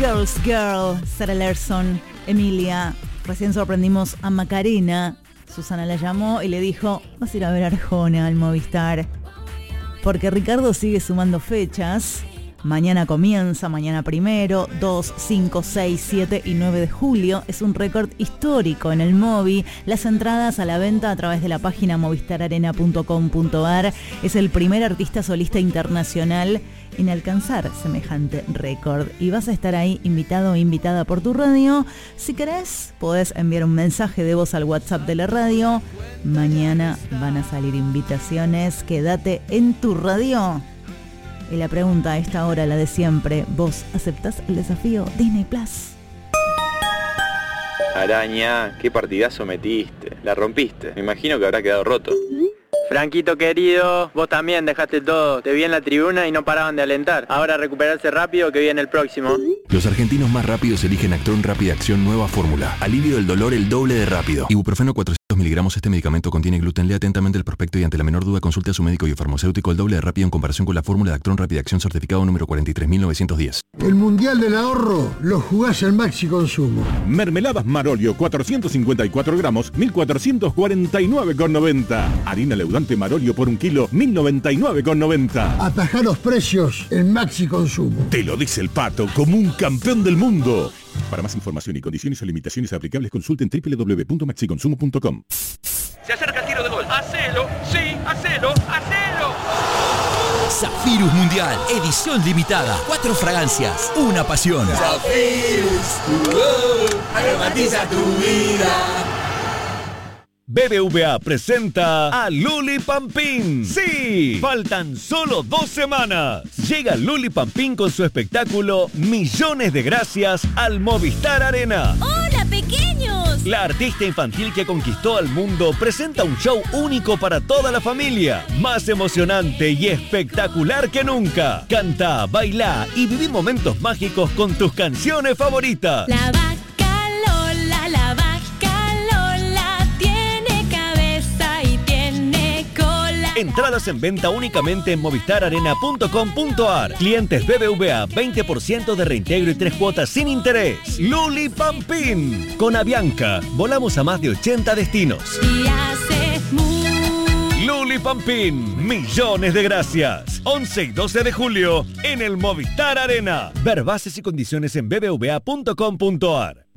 Girls Girl, Sarah Larson, Emilia. Recién sorprendimos a Macarena. Susana la llamó y le dijo: vas a ir a ver Arjona al Movistar. Porque Ricardo sigue sumando fechas. Mañana comienza, mañana 1, 2, 5, 6, 7 y 9 de julio. Es un récord histórico en el Movi. Las entradas a la venta a través de la página movistararena.com.ar. Es el primer artista solista internacional en alcanzar semejante récord. Y vas a estar ahí invitado o invitada por tu radio. Si querés, podés enviar un mensaje de voz al WhatsApp de la radio. Mañana van a salir invitaciones. Quédate en tu radio. Y la pregunta a esta hora, la de siempre: ¿vos aceptás el desafío Disney Plus? Araña, qué partidazo metiste. La rompiste. Me imagino que habrá quedado roto. Franquito querido, vos también dejaste todo. Te vi en la tribuna y no paraban de alentar. Ahora recuperarse rápido que viene el próximo. Los argentinos más rápidos eligen Actron Rápida Acción nueva fórmula. Alivio del dolor el doble de rápido. Ibuprofeno 400 miligramos. Este medicamento contiene gluten. Lea atentamente el prospecto y ante la menor duda consulte a su médico y farmacéutico. El doble de rápido en comparación con la fórmula de Actron Rápida Acción certificado número 43910. El Mundial del Ahorro lo jugás en Maxi Consumo. Mermeladas Marolio 454 gramos, 1449,90. Harina leudante Marolio por 1 kilo, 1099,90. Atajá los precios en Maxi Consumo. Te lo dice el Pato como un campeón del mundo. Para más información y condiciones o limitaciones aplicables, consulten www.maxiconsumo.com. Se acerca el tiro de gol. ¡Hacelo! ¡Sí! ¡Hacelo! ¡Hacelo! Zafirus Mundial, edición limitada. 4 fragancias, una pasión. Zafirus, aromatiza tu vida. BBVA presenta a Luli Pampín. ¡Sí! Faltan solo 2 semanas. Llega Luli Pampín con su espectáculo Millones de Gracias al Movistar Arena. ¡Hola, pequeños! La artista infantil que conquistó al mundo presenta un show único para toda la familia. Más emocionante y espectacular que nunca. Canta, baila y viví momentos mágicos con tus canciones favoritas. La vaca Lola, la vaca. Entradas en venta únicamente en movistararena.com.ar. Clientes BBVA, 20% de reintegro y 3 cuotas sin interés. Luli Pampín. Con Avianca, volamos a más de 80 destinos. Y hace Luli Pampín, Millones de Gracias. 11 y 12 de julio en el Movistar Arena. Ver bases y condiciones en bbva.com.ar.